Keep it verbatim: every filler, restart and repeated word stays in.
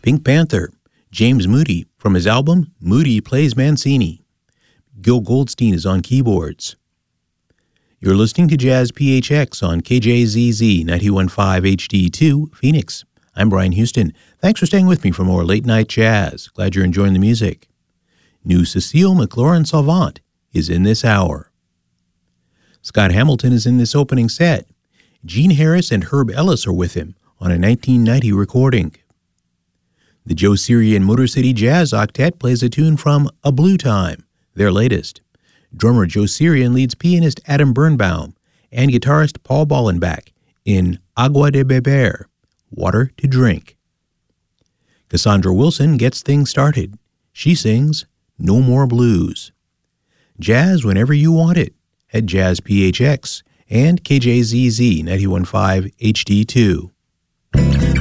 Pink Panther, James Moody, from his album Moody Plays Mancini. Gil Goldstein is on keyboards. You're listening to Jazz P H X on K J Z Z ninety-one point five H D two, Phoenix. I'm Brian Houston. Thanks for staying with me for more late night jazz. Glad you're enjoying the music. New Cecile McLaurin Salvant is in this hour. Scott Hamilton is in this opening set. Gene Harris and Herb Ellis are with him on a nineteen ninety recording. The Joe Siri and Motor City Jazz Octet plays a tune from A Blue Time, their latest. Drummer Joe Siri and leads pianist Adam Birnbaum and guitarist Paul Ballenbach in Agua de Beber, Water to Drink. Cassandra Wilson gets things started. She sings No More Blues. Jazz whenever you want it at Jazz P H X and K J Z Z ninety-one point five H D two.